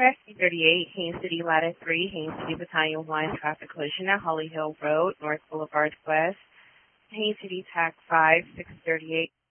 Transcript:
SC38, Haines City Ladder 3, Haines City Battalion 1, traffic collision at Holly Hill Road, North Boulevard West. Haines City TAC 5, 638.